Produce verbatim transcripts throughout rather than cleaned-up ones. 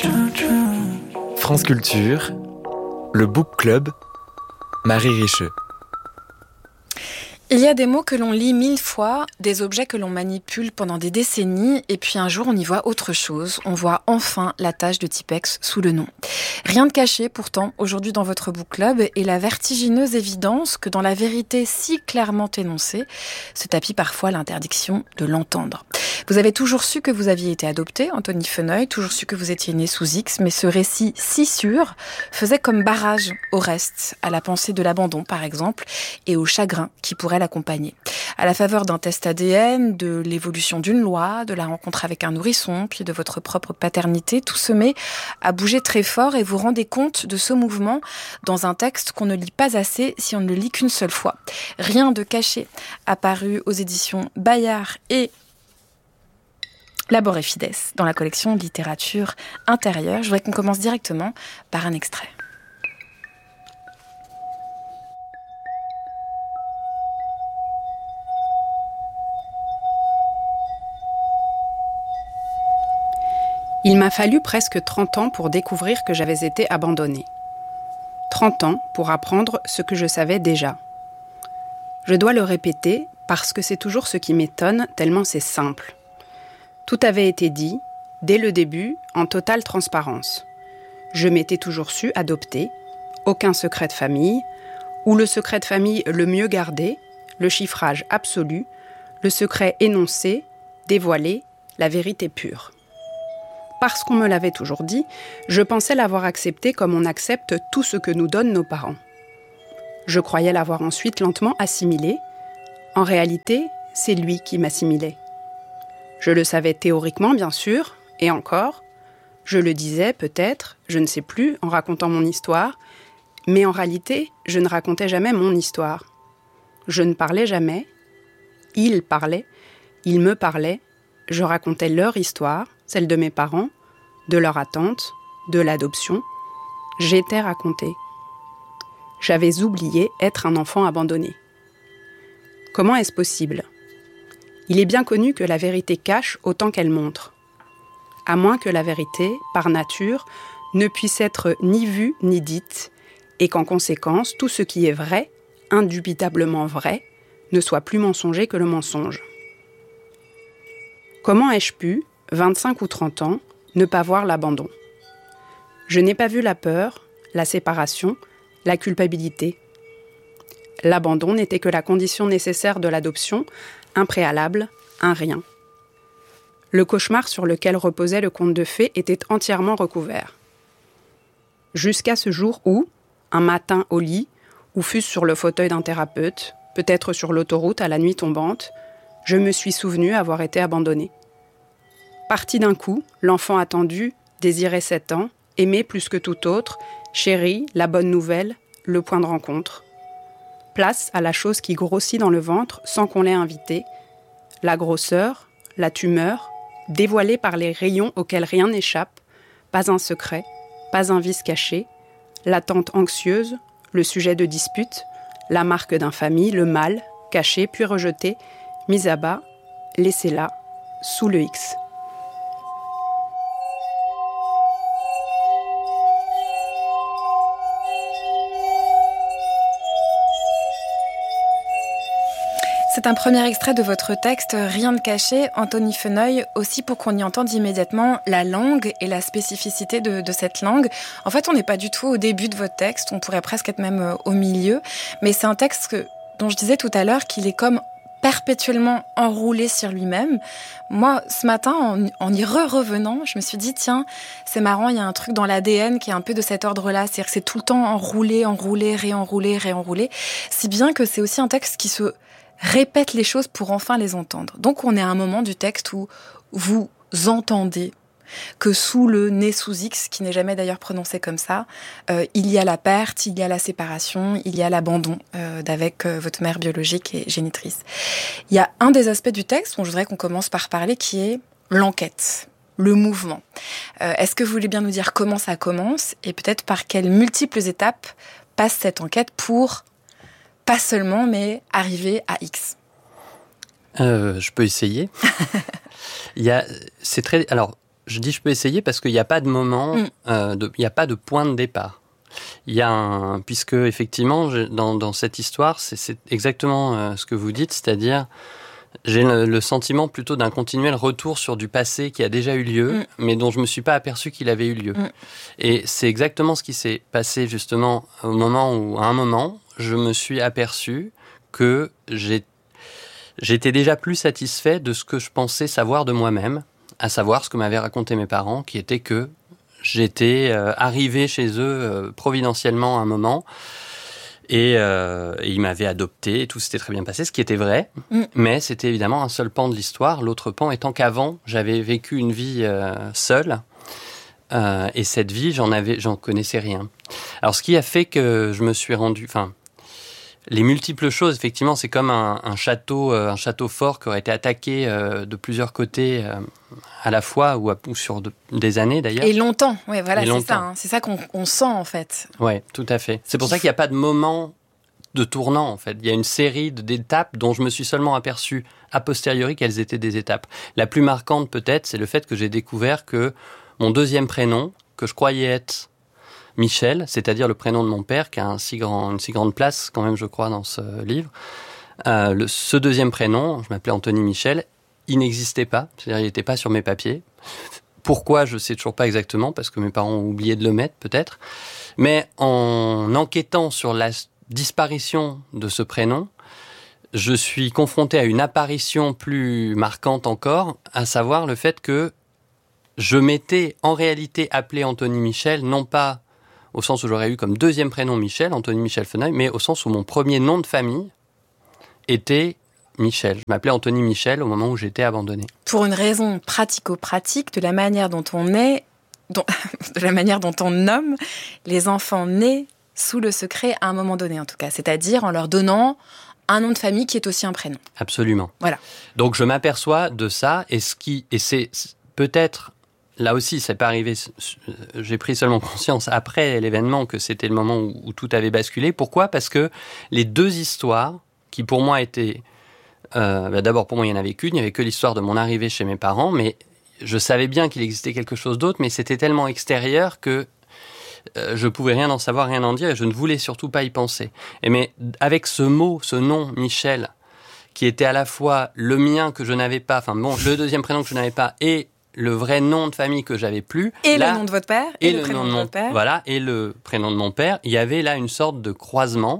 France Culture, le Book Club, Marie Richeux. Il y a des mots que l'on lit mille fois, des objets que l'on manipule pendant des décennies, et puis un jour on y voit autre chose. On voit enfin la tâche de Tipex sous le nom. Rien de caché pourtant aujourd'hui dans votre book club, et la vertigineuse évidence que dans la vérité si clairement énoncée, se tapit parfois l'interdiction de l'entendre. Vous avez toujours su que vous aviez été adopté, Anthony Feneuil, toujours su que vous étiez né sous X, mais ce récit si sûr faisait comme barrage au reste, à la pensée de l'abandon par exemple, et au chagrin qui pourrait l'accompagner. À la faveur d'un test A D N, de l'évolution d'une loi, de la rencontre avec un nourrisson, puis de votre propre paternité, tout se met à bouger très fort et vous rendez compte de ce mouvement dans un texte qu'on ne lit pas assez si on ne le lit qu'une seule fois. Rien de caché, apparu aux éditions Bayard et Labor et Fides dans la collection Littérature intérieure. Je voudrais qu'on commence directement par un extrait. Il m'a fallu presque trente ans pour découvrir que j'avais été abandonnée. trente ans pour apprendre ce que je savais déjà. Je dois le répéter parce que c'est toujours ce qui m'étonne, tellement c'est simple. Tout avait été dit, dès le début, en totale transparence. Je m'étais toujours su adoptée, aucun secret de famille, ou le secret de famille le mieux gardé, le chiffrage absolu, le secret énoncé, dévoilé, la vérité pure. Parce qu'on me l'avait toujours dit, je pensais l'avoir accepté comme on accepte tout ce que nous donnent nos parents. Je croyais l'avoir ensuite lentement assimilé. En réalité, c'est lui qui m'assimilait. Je le savais théoriquement, bien sûr, et encore. Je le disais, peut-être, je ne sais plus, en racontant mon histoire, mais en réalité, je ne racontais jamais mon histoire. Je ne parlais jamais. Ils parlaient, ils me parlaient, je racontais leur histoire, celle de mes parents, de leur attente, de l'adoption. J'étais racontée. J'avais oublié être un enfant abandonné. Comment est-ce possible ? Il est bien connu que la vérité cache autant qu'elle montre. À moins que la vérité, par nature, ne puisse être ni vue ni dite, et qu'en conséquence, tout ce qui est vrai, indubitablement vrai, ne soit plus mensonger que le mensonge. Comment ai-je pu, vingt-cinq ou trente ans, ne pas voir l'abandon ? Je n'ai pas vu la peur, la séparation, la culpabilité. L'abandon n'était que la condition nécessaire de l'adoption, un préalable, un rien. Le cauchemar sur lequel reposait le conte de fées était entièrement recouvert. Jusqu'à ce jour où, un matin au lit, ou fût-ce sur le fauteuil d'un thérapeute, peut-être sur l'autoroute à la nuit tombante, je me suis souvenu avoir été abandonnée. Parti d'un coup, l'enfant attendu, désiré sept ans, aimé plus que tout autre, chéri, la bonne nouvelle, le point de rencontre. Place à la chose qui grossit dans le ventre sans qu'on l'ait invité, la grosseur, la tumeur, dévoilée par les rayons auxquels rien n'échappe, pas un secret, pas un vice caché, l'attente anxieuse, le sujet de dispute, la marque d'infamie, le mal, caché puis rejeté, mis à bas, laissé là, sous le X. C'est un premier extrait de votre texte, Rien de caché, Anthony Feneuil, aussi pour qu'on y entende immédiatement la langue et la spécificité de, de cette langue. En fait, on n'est pas du tout au début de votre texte, on pourrait presque être même au milieu, mais c'est un texte que, dont je disais tout à l'heure qu'il est comme perpétuellement enroulé sur lui-même. Moi, ce matin, en, en y re-revenant, je me suis dit, tiens, c'est marrant, il y a un truc dans l'A D N qui est un peu de cet ordre-là, c'est-à-dire que c'est tout le temps enroulé, enroulé, réenroulé, réenroulé, si bien que c'est aussi un texte qui se répète les choses pour enfin les entendre. Donc on est à un moment du texte où vous entendez que sous le né sous X, qui n'est jamais d'ailleurs prononcé comme ça, euh, il y a la perte, il y a la séparation, il y a l'abandon euh, d'avec euh, votre mère biologique et génitrice. Il y a un des aspects du texte dont je voudrais qu'on commence par parler, qui est l'enquête, le mouvement. Euh, est-ce que vous voulez bien nous dire comment ça commence et peut-être par quelles multiples étapes passe cette enquête pour pas seulement, mais arriver à X? euh, Je peux essayer. Il y a, c'est très, alors, je dis je peux essayer parce qu'il n'y a pas de moment, mm. euh, de, il n'y a pas de point de départ. Il y a un, puisque effectivement, je, dans, dans cette histoire, c'est, c'est exactement euh, ce que vous dites, c'est-à-dire j'ai le, le sentiment plutôt d'un continuel retour sur du passé qui a déjà eu lieu, mm. mais dont je me suis pas aperçu qu'il avait eu lieu. Mm. Et c'est exactement ce qui s'est passé justement au moment où, à un moment, je me suis aperçu que j'ai, j'étais déjà plus satisfait de ce que je pensais savoir de moi-même, à savoir ce que m'avaient raconté mes parents, qui était que j'étais euh, arrivé chez eux euh, providentiellement à un moment, et, euh, et ils m'avaient adopté, et tout s'était très bien passé, ce qui était vrai, mm. mais c'était évidemment un seul pan de l'histoire, l'autre pan étant qu'avant, j'avais vécu une vie euh, seule, euh, et cette vie, j'en avais, j'en connaissais rien. Alors, ce qui a fait que je me suis rendu... Enfin, les multiples choses, effectivement, c'est comme un, un château, euh, un château fort qui aurait été attaqué euh, de plusieurs côtés euh, à la fois ou, à, ou sur de, des années d'ailleurs. Et longtemps, ouais, voilà, Et c'est longtemps. ça, hein, c'est ça qu'on on sent en fait. Ouais, tout à fait. C'est pour ça qu'il n'y a pas de moment de tournant en fait. Il y a une série d'étapes dont je me suis seulement aperçu a posteriori qu'elles étaient des étapes. La plus marquante peut-être, c'est le fait que j'ai découvert que mon deuxième prénom, que je croyais être Michel, c'est-à-dire le prénom de mon père, qui a un si grand, une si grande place quand même, je crois, dans ce livre. Euh, le, ce deuxième prénom, je m'appelais Anthony Michel, il n'existait pas, c'est-à-dire il n'était pas sur mes papiers. Pourquoi, je ne sais toujours pas exactement, parce que mes parents ont oublié de le mettre, peut-être. Mais en enquêtant sur la disparition de ce prénom, je suis confronté à une apparition plus marquante encore, à savoir le fait que je m'étais en réalité appelé Anthony Michel, non pas au sens où j'aurais eu comme deuxième prénom Michel, Anthony Michel Feneuil, mais au sens où mon premier nom de famille était Michel. Je m'appelais Anthony Michel au moment où j'étais abandonné. Pour une raison pratico-pratique de la manière dont on est, dont, de la manière dont on nomme les enfants nés sous le secret à un moment donné en tout cas, c'est-à-dire en leur donnant un nom de famille qui est aussi un prénom. Absolument. Voilà. Donc je m'aperçois de ça et ce qui et c'est peut-être là aussi, c'est pas arrivé. J'ai pris seulement conscience après l'événement que c'était le moment où, où tout avait basculé. Pourquoi ? Parce que les deux histoires, qui pour moi étaient... Euh, bah d'abord, pour moi, il n'y en avait qu'une. Il n'y avait que l'histoire de mon arrivée chez mes parents. Mais je savais bien qu'il existait quelque chose d'autre. Mais c'était tellement extérieur que euh, je pouvais rien en savoir, rien en dire. Et je ne voulais surtout pas y penser. Et mais avec ce mot, ce nom, Michel, qui était à la fois le mien que je n'avais pas, enfin bon, le deuxième prénom que je n'avais pas, et le vrai nom de famille que j'avais plus. Et là, le nom de votre père. Et, et le, le prénom de, de mon, votre père. Voilà, et le prénom de mon père. Il y avait là une sorte de croisement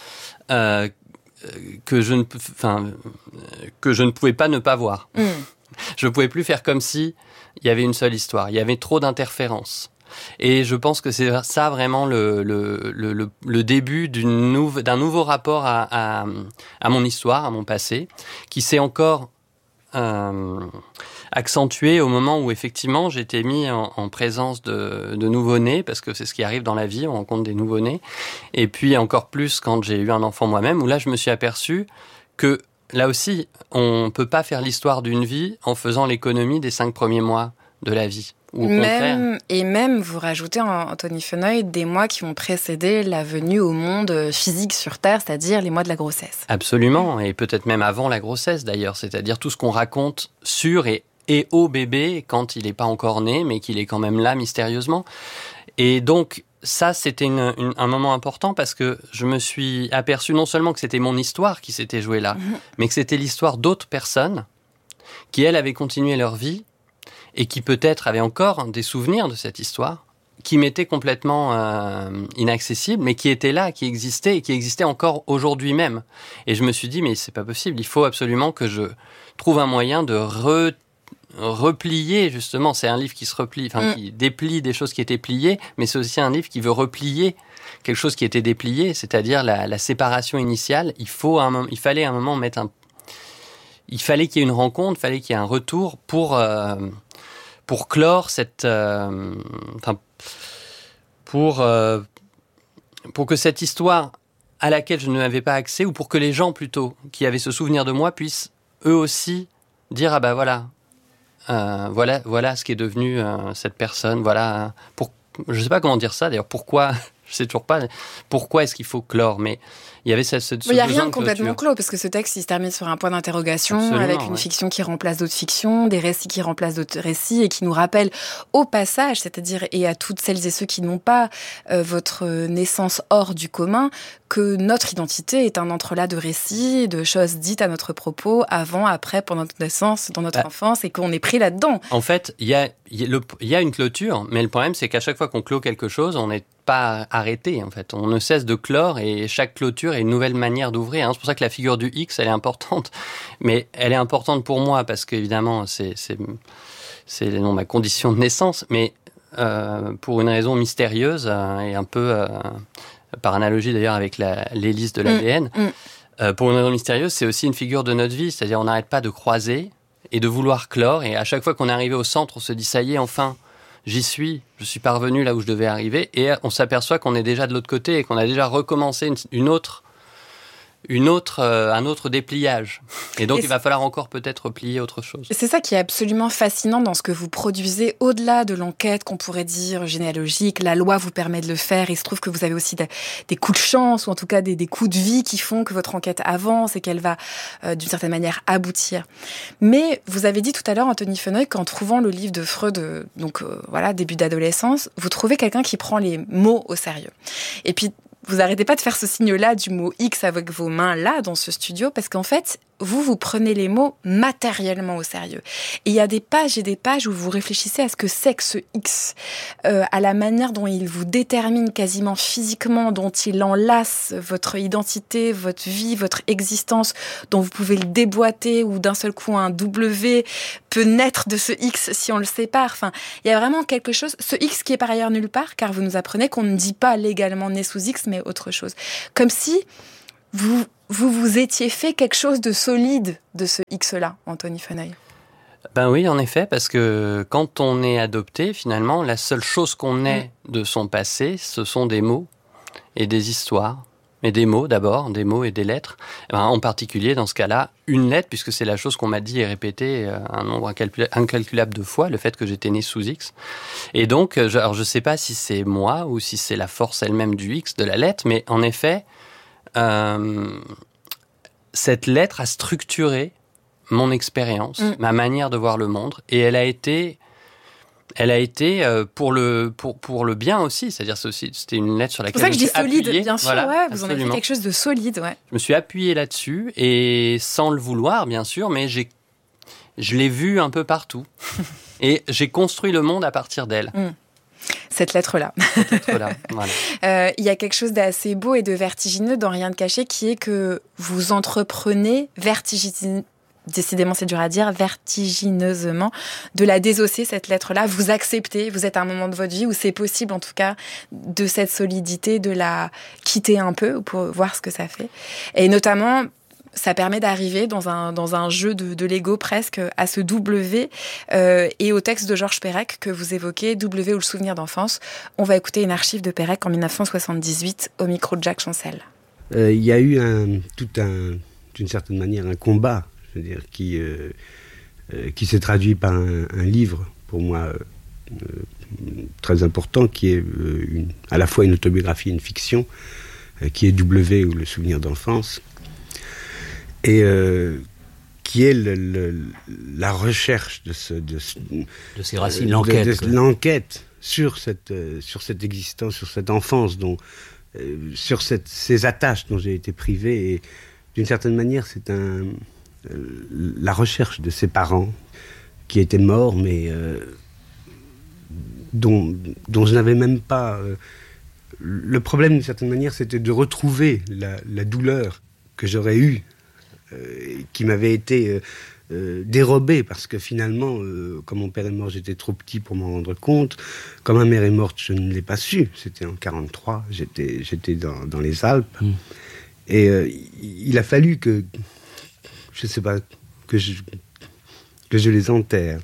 euh, que, je ne, enfin, que je ne pouvais pas ne pas voir. Mm. Je ne pouvais plus faire comme si il y avait une seule histoire. Il y avait trop d'interférences. Et je pense que c'est ça vraiment le, le, le, le début d'une nouve, d'un nouveau rapport à, à, à mon histoire, à mon passé, qui s'est encore... Euh, accentué au moment où effectivement j'étais mis en, en présence de, de nouveau-nés, parce que c'est ce qui arrive dans la vie, on rencontre des nouveau-nés, et puis encore plus quand j'ai eu un enfant moi-même, où là je me suis aperçu que là aussi on peut pas faire l'histoire d'une vie en faisant l'économie des cinq premiers mois de la vie. Ou au même, et même, vous rajoutez, Anthony Feneuil, des mois qui ont précédé la venue au monde physique sur Terre, c'est-à-dire les mois de la grossesse. Absolument, et peut-être même avant la grossesse d'ailleurs, c'est-à-dire tout ce qu'on raconte sur et, et au bébé quand il n'est pas encore né, mais qu'il est quand même là mystérieusement. Et donc, ça, c'était une, une, un moment important parce que je me suis aperçu non seulement que c'était mon histoire qui s'était jouée là, mmh. mais que c'était l'histoire d'autres personnes qui, elles, avaient continué leur vie et qui peut-être avaient encore des souvenirs de cette histoire, qui m'étaient complètement euh, inaccessibles, mais qui étaient là, qui existaient, et qui existaient encore aujourd'hui même. Et je me suis dit, mais c'est pas possible, il faut absolument que je trouve un moyen de re, replier, justement, c'est un livre qui se replie, enfin, mm. qui déplie des choses qui étaient pliées, mais c'est aussi un livre qui veut replier quelque chose qui était déplié, c'est-à-dire la, la séparation initiale. Il faut un, il fallait à un moment mettre un... Il fallait qu'il y ait une rencontre, il fallait qu'il y ait un retour pour... Euh, pour clore cette, euh, enfin, pour euh, pour que cette histoire à laquelle je n'avais pas accès, ou pour que les gens plutôt qui avaient ce souvenir de moi puissent eux aussi dire ah ben voilà, euh, voilà voilà ce qui est devenu euh, cette personne, voilà pour je sais pas comment dire ça d'ailleurs, pourquoi je sais toujours pas pourquoi est-ce qu'il faut clore, mais il y avait ce, ce, ce Il n'y a besoin rien de de complètement clôture. clos, parce que ce texte, il se termine sur un point d'interrogation, Absolument, avec une ouais. fiction qui remplace d'autres fictions, des récits qui remplacent d'autres récits, et qui nous rappellent au passage, c'est-à-dire, et à toutes celles et ceux qui n'ont pas euh, votre naissance hors du commun, que notre identité est un entrelac de récits, de choses dites à notre propos, avant, après, pendant notre naissance, dans notre bah, enfance, et qu'on est pris là-dedans. En fait, il y a, il y a le- il y a une clôture, mais le problème, c'est qu'à chaque fois qu'on clôt quelque chose, on n'est pas arrêté, en fait. On ne cesse de clore, et chaque clôture est une nouvelle manière d'ouvrir. hein. C'est pour ça que la figure du X, elle est importante. Mais elle est importante pour moi, parce qu'évidemment, c'est, c'est, c'est non, ma condition de naissance, mais euh, pour une raison mystérieuse, euh, et un peu, euh, par analogie d'ailleurs avec la, l'hélice de l'A D N, Mmh, mmh. euh, pour une raison mystérieuse, c'est aussi une figure de notre vie. C'est-à-dire, on n'arrête pas de croiser et de vouloir clore, et à chaque fois qu'on est arrivé au centre, on se dit, ça y est, enfin, j'y suis, je suis parvenu là où je devais arriver, et on s'aperçoit qu'on est déjà de l'autre côté et qu'on a déjà recommencé une, une autre, une autre, euh, un autre dépliage. Et donc, Et il va falloir encore peut-être plier autre chose. C'est ça qui est absolument fascinant dans ce que vous produisez, au-delà de l'enquête qu'on pourrait dire généalogique. La loi vous permet de le faire. Il se trouve que vous avez aussi des, des coups de chance, ou en tout cas des, des coups de vie qui font que votre enquête avance et qu'elle va, euh, d'une certaine manière, aboutir. Mais vous avez dit tout à l'heure, Anthony Feneuil, qu'en trouvant le livre de Freud, euh, donc euh, voilà, début d'adolescence, vous trouvez quelqu'un qui prend les mots au sérieux. Et puis, vous arrêtez pas de faire ce signe-là du mot X avec vos mains là dans ce studio, parce qu'en fait, vous, vous prenez les mots matériellement au sérieux. Et il y a des pages et des pages où vous réfléchissez à ce que c'est que ce X, euh, à la manière dont il vous détermine quasiment physiquement, dont il enlace votre identité, votre vie, votre existence, dont vous pouvez le déboîter, ou d'un seul coup un W peut naître de ce X si on le sépare. Enfin, il y a vraiment quelque chose, ce X qui est par ailleurs nulle part, car vous nous apprenez qu'on ne dit pas légalement né sous X, mais autre chose. Comme si vous vous, vous étiez fait quelque chose de solide de ce X-là, Anthony Feneuil. Ben oui, en effet, parce que quand on est adopté, finalement, la seule chose qu'on ait de son passé, ce sont des mots et des histoires. Et des mots d'abord, des mots et des lettres. Ben, en particulier, dans ce cas-là, une lettre, puisque c'est la chose qu'on m'a dit et répétée un nombre incalcula- incalculable de fois, le fait que j'étais né sous X. Et donc, je, alors je ne sais pas si c'est moi ou si c'est la force elle-même du X, de la lettre, mais en effet, euh, cette lettre a structuré mon expérience, mmh. ma manière de voir le monde, et elle a été... Elle a été euh, pour le pour pour le bien aussi, c'est-à-dire c'est aussi, c'était une lettre sur laquelle c'est pour ça que je je dis solide, appuyé. bien sûr. Voilà, ouais, vous absolument. en avez fait quelque chose de solide, ouais. Je me suis appuyé là-dessus et sans le vouloir, bien sûr, mais j'ai je l'ai vue un peu partout et j'ai construit le monde à partir d'elle. Mm. Cette lettre-là. Cette lettre-là, voilà. Euh, il y a quelque chose d'assez beau et de vertigineux dans Rien de caché, qui est que vous entreprenez vertigineusement. Décidément, c'est dur à dire, vertigineusement, de la désosser, cette lettre-là. Vous acceptez, vous êtes à un moment de votre vie où c'est possible, en tout cas, de cette solidité, de la quitter un peu pour voir ce que ça fait. Et notamment, ça permet d'arriver dans un, dans un jeu de, de Lego presque à ce W euh, et au texte de Georges Perec que vous évoquez, W ou le souvenir d'enfance. On va écouter une archive de Perec en dix-neuf cent soixante-dix-huit au micro de Jacques Chancel. Il euh, y a eu un, tout un, d'une certaine manière un combat, je veux dire, qui, euh, euh, qui s'est traduit par un, un livre, pour moi, euh, très important, qui est euh, une, à la fois une autobiographie et une fiction, euh, qui est W ou le souvenir d'enfance, et euh, qui est le, le, la recherche de, ce, de, ce, de ces racines, euh, l'enquête. De, de, l'enquête sur cette, euh, sur cette existence, sur cette enfance, dont, euh, sur cette, ces attaches dont j'ai été privé, et d'une certaine manière, c'est un... la recherche de ses parents qui étaient morts, mais euh, dont, dont je n'avais même pas... Euh, le problème, d'une certaine manière, c'était de retrouver la, la douleur que j'aurais eue, euh, qui m'avait été euh, euh, dérobée, parce que finalement, euh, quand mon père est mort, j'étais trop petit pour m'en rendre compte. Quand ma mère est morte, je ne l'ai pas su. C'était en quarante-trois, j'étais, j'étais dans, dans les Alpes. Mmh. Et euh, il a fallu que... je ne sais pas, que je, que je les enterre.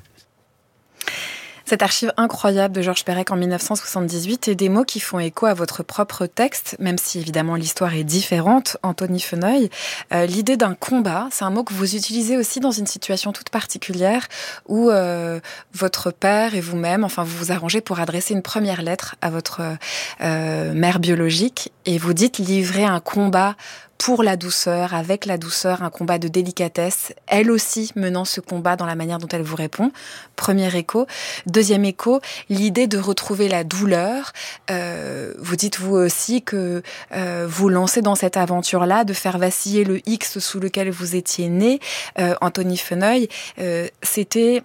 Cette archive incroyable de Georges Perec en dix-neuf cent soixante-dix-huit et des mots qui font écho à votre propre texte, même si évidemment l'histoire est différente, Anthony Feneuil. Euh, l'idée d'un combat, c'est un mot que vous utilisez aussi dans une situation toute particulière où euh, votre père et vous-même, enfin vous vous arrangez pour adresser une première lettre à votre euh, mère biologique et vous dites livrer un combat pour la douceur, avec la douceur, un combat de délicatesse, elle aussi menant ce combat dans la manière dont elle vous répond. Premier écho. Deuxième écho, l'idée de retrouver la douleur. Euh, vous dites vous aussi que euh, vous lancez dans cette aventure-là, de faire vaciller le X sous lequel vous étiez né. Euh, Anthony Feneuil, euh, c'était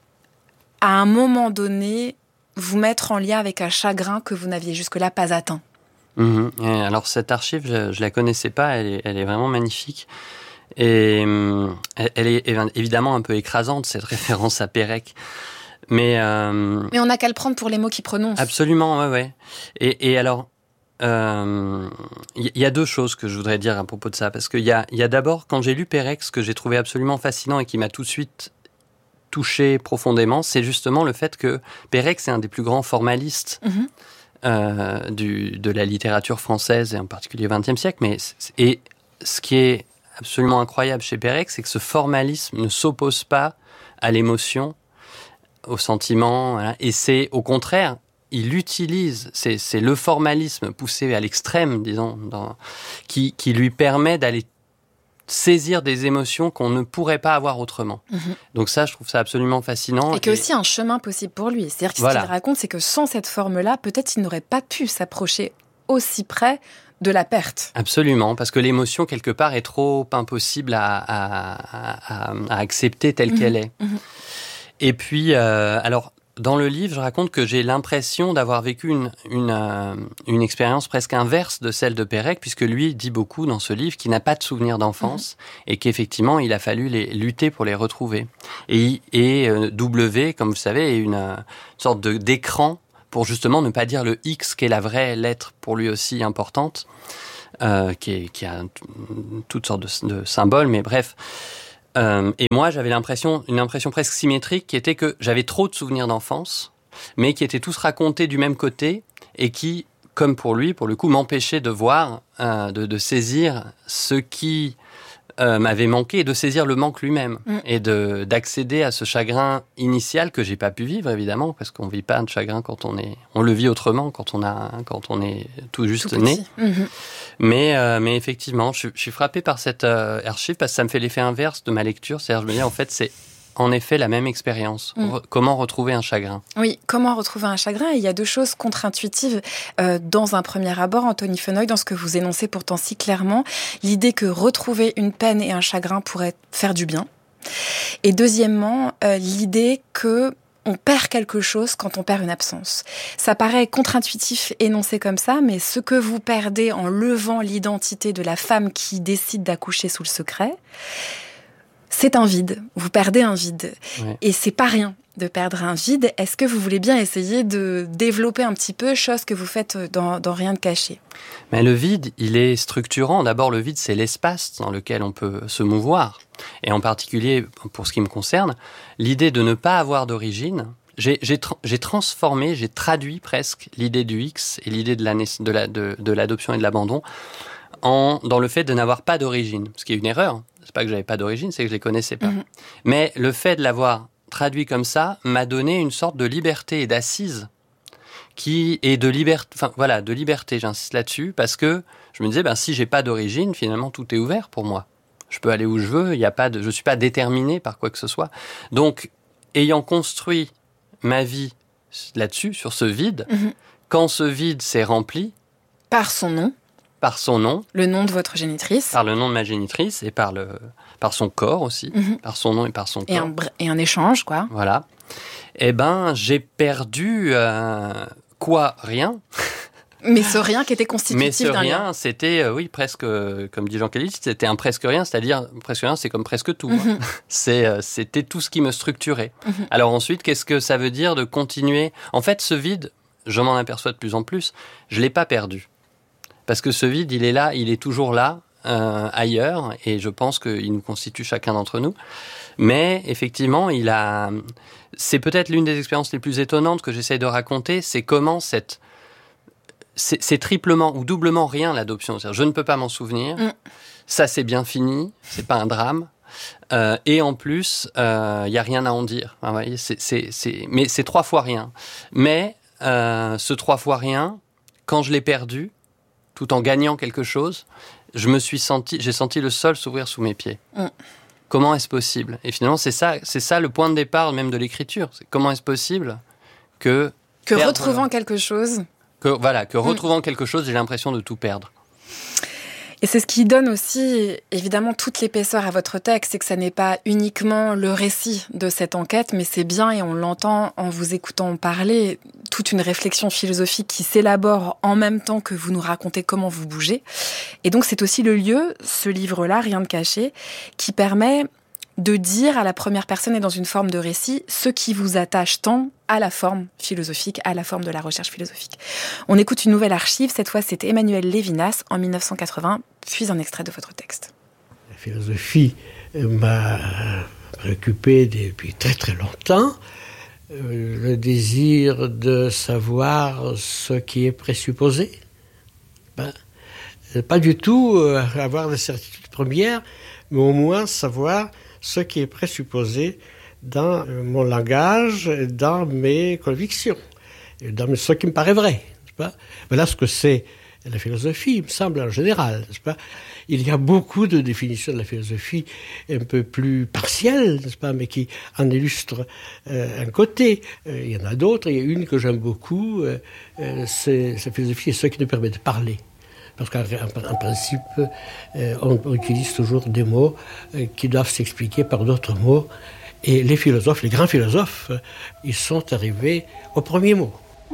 à un moment donné vous mettre en lien avec un chagrin que vous n'aviez jusque-là pas atteint. Mmh. Et alors cette archive, je, je la connaissais pas, elle est, elle est vraiment magnifique. Et euh, elle est évidemment un peu écrasante, cette référence à Pérec. Mais, euh, Mais on n'a qu'à le prendre pour les mots qu'il prononce. Absolument, ouais, ouais. Et, et alors, il euh, y, y a deux choses que je voudrais dire à propos de ça. Parce qu'il y a, y a d'abord, quand j'ai lu Pérec, ce que j'ai trouvé absolument fascinant et qui m'a tout de suite touché profondément, c'est justement le fait que Pérec, c'est un des plus grands formalistes mmh. euh, du, de la littérature française, et en particulier au vingtième siècle. Mais, et ce qui est absolument incroyable chez Pérec, c'est que ce formalisme ne s'oppose pas à l'émotion, au sentiment, voilà. Et c'est au contraire, il utilise, c'est, c'est le formalisme poussé à l'extrême, disons, dans, qui, qui lui permet d'aller saisir des émotions qu'on ne pourrait pas avoir autrement. Mmh. Donc ça, je trouve ça absolument fascinant. Et qu'il y a aussi un chemin possible pour lui. C'est-à-dire que voilà. Ce qu'il raconte, c'est que sans cette forme-là, peut-être il n'aurait pas pu s'approcher aussi près de la perte. Absolument, parce que l'émotion, quelque part, est trop impossible à, à, à, à accepter telle mmh. qu'elle est. Mmh. Et puis, euh, alors, dans le livre, je raconte que j'ai l'impression d'avoir vécu une, une, euh, une expérience presque inverse de celle de Pérec, puisque lui dit beaucoup dans ce livre qu'il n'a pas de souvenirs d'enfance mmh. et qu'effectivement, il a fallu les, lutter pour les retrouver. Et, et euh, W, comme vous savez, est une, une sorte de, d'écran pour justement ne pas dire le X, qui est la vraie lettre pour lui aussi importante, euh, qui, est, qui a toutes sortes de, de symboles, mais bref. Euh, et moi, j'avais l'impression, une impression presque symétrique, qui était que j'avais trop de souvenirs d'enfance, mais qui étaient tous racontés du même côté, et qui, comme pour lui, pour le coup, m'empêchaient de voir, euh, de, de saisir ce qui euh, m'avait manqué, et de saisir le manque lui-même, mmh. et de, d'accéder à ce chagrin initial que j'ai pas pu vivre, évidemment, parce qu'on vit pas de chagrin quand on est, on le vit autrement quand on a, quand on est tout juste tout né. Mmh. Mais, euh, mais effectivement, je, je suis frappé par cette euh, archive parce que ça me fait l'effet inverse de ma lecture. C'est-à-dire, je me dis, en fait, c'est en effet la même expérience. Mmh. Re- comment retrouver un chagrin ? Oui, comment retrouver un chagrin ? Il y a deux choses contre-intuitives. Euh, dans un premier abord, Anthony Feneuil, dans ce que vous énoncez pourtant si clairement, l'idée que retrouver une peine et un chagrin pourrait faire du bien. Et deuxièmement, euh, l'idée que on perd quelque chose quand on perd une absence. Ça paraît contre-intuitif énoncé comme ça, mais ce que vous perdez en levant l'identité de la femme qui décide d'accoucher sous le secret, c'est un vide. Vous perdez un vide. Ouais. Et c'est pas rien de perdre un vide. Est-ce que vous voulez bien essayer de développer un petit peu, chose que vous faites dans, dans Rien de caché ? Mais le vide, il est structurant. D'abord, le vide, c'est l'espace dans lequel on peut se mouvoir. Et en particulier, pour ce qui me concerne, l'idée de ne pas avoir d'origine, j'ai, j'ai, tra- j'ai transformé, j'ai traduit presque l'idée du X et l'idée de, la, de, la, de, de l'adoption et de l'abandon en, dans le fait de n'avoir pas d'origine. Ce qui est une erreur. C'est pas que j'avais pas d'origine, c'est que je les connaissais pas. Mmh. Mais le fait de l'avoir traduit comme ça m'a donné une sorte de liberté et d'assise qui est de liberté, enfin voilà, de liberté, j'insiste là-dessus, parce que je me disais, ben si j'ai pas d'origine, finalement tout est ouvert pour moi. Je peux aller où je veux, il y a pas de, je suis pas déterminé par quoi que ce soit. Donc, ayant construit ma vie là-dessus, sur ce vide, mmh. quand ce vide s'est rempli par son nom, par son nom, le nom de votre génitrice, par le nom de ma génitrice et par le, par son corps aussi, mmh. par son nom et par son et corps, un, et un échange quoi. Voilà. Eh ben, j'ai perdu euh, quoi, rien. Mais ce rien qui était constitutif Mais ce d'un rien, lien. C'était, euh, oui, presque, euh, comme dit Jean Kelly, c'était un presque rien, c'est-à-dire, presque rien, c'est comme presque tout. Mm-hmm. C'est, euh, c'était tout ce qui me structurait. Mm-hmm. Alors ensuite, qu'est-ce que ça veut dire de continuer ? En fait, ce vide, je m'en aperçois de plus en plus, je ne l'ai pas perdu. Parce que ce vide, il est là, il est toujours là, euh, ailleurs, et je pense qu'il nous constitue chacun d'entre nous. Mais effectivement, il a... c'est peut-être l'une des expériences les plus étonnantes que j'essaye de raconter, c'est comment cette... C'est, c'est triplement ou doublement rien l'adoption. C'est-à-dire, je ne peux pas m'en souvenir. Mm. Ça, c'est bien fini. C'est pas un drame. Euh, et en plus, il euh, y a rien à en dire. Vous voyez, c'est, c'est, c'est... Mais c'est trois fois rien. Mais euh, ce trois fois rien, quand je l'ai perdu, tout en gagnant quelque chose, je me suis senti, j'ai senti le sol s'ouvrir sous mes pieds. Mm. Comment est-ce possible ? Et finalement, c'est ça, c'est ça le point de départ même de l'écriture. C'est comment est-ce possible que... Que perdre, retrouvant quelque chose... Que, voilà, que retrouvant mm. quelque chose, j'ai l'impression de tout perdre. Et c'est ce qui donne aussi, évidemment, toute l'épaisseur à votre texte, c'est que ça n'est pas uniquement le récit de cette enquête, mais c'est bien, et on l'entend en vous écoutant parler, toute une réflexion philosophique qui s'élabore en même temps que vous nous racontez comment vous bougez. Et donc c'est aussi le lieu, ce livre-là, Rien de caché, qui permet de dire à la première personne et dans une forme de récit ce qui vous attache tant à la forme philosophique, à la forme de la recherche philosophique. On écoute une nouvelle archive, cette fois c'est Emmanuel Lévinas en dix-neuf cent quatre-vingts, puis un extrait de votre texte. La philosophie m'a préoccupé depuis très très longtemps. Le désir de savoir ce qui est présupposé. Ben, pas du tout avoir des certitudes premières, mais au moins savoir ce qui est présupposé dans mon langage, dans mes convictions, et dans ce qui me paraît vrai. N'est-ce pas ? Voilà ce que c'est la philosophie, il me semble, en général. N'est-ce pas ? Il y a beaucoup de définitions de la philosophie un peu plus partielles, n'est-ce pas, mais qui en illustrent euh, un côté. Euh, il y en a d'autres, il y a une que j'aime beaucoup, euh, euh, c'est la philosophie, c'est ce qui nous permet de parler. Parce qu'en en principe, euh, on, on utilise toujours des mots euh, qui doivent s'expliquer par d'autres mots. Et les philosophes, les grands philosophes, euh, ils sont arrivés au premier mot.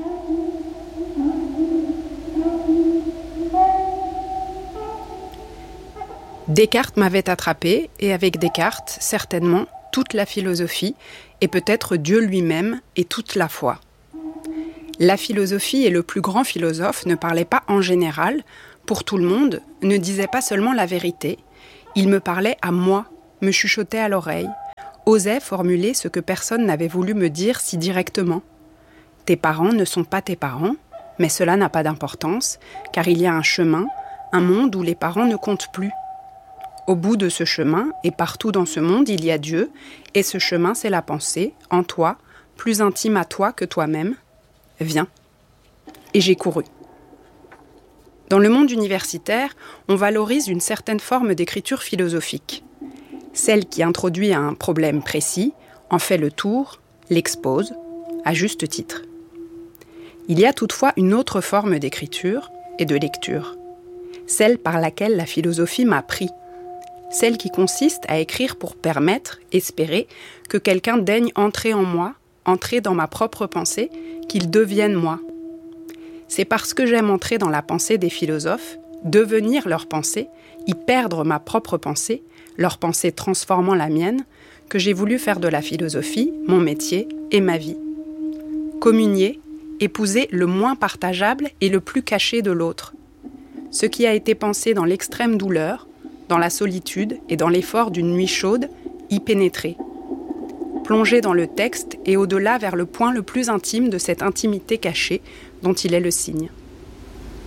Descartes m'avait attrapé, et avec Descartes, certainement, toute la philosophie, et peut-être Dieu lui-même, et toute la foi. La philosophie et le plus grand philosophe ne parlaient pas en général, pour tout le monde, ne disait pas seulement la vérité, il me parlait à moi, me chuchotait à l'oreille, osait formuler ce que personne n'avait voulu me dire si directement. Tes parents ne sont pas tes parents, mais cela n'a pas d'importance, car il y a un chemin, un monde où les parents ne comptent plus. Au bout de ce chemin, et partout dans ce monde, il y a Dieu, et ce chemin, c'est la pensée, en toi, plus intime à toi que toi-même. Viens. Et j'ai couru. Dans le monde universitaire, on valorise une certaine forme d'écriture philosophique. Celle qui introduit un problème précis, en fait le tour, l'expose, à juste titre. Il y a toutefois une autre forme d'écriture et de lecture, celle par laquelle la philosophie m'a pris, celle qui consiste à écrire pour permettre, espérer, que quelqu'un daigne entrer en moi, entrer dans ma propre pensée, qu'il devienne moi. C'est parce que j'aime entrer dans la pensée des philosophes, devenir leur pensée, y perdre ma propre pensée, leur pensée transformant la mienne, que j'ai voulu faire de la philosophie mon métier et ma vie. Communier, épouser le moins partageable et le plus caché de l'autre. Ce qui a été pensé dans l'extrême douleur, dans la solitude et dans l'effort d'une nuit chaude, y pénétrer. Plonger dans le texte et au-delà vers le point le plus intime de cette intimité cachée dont il est le signe.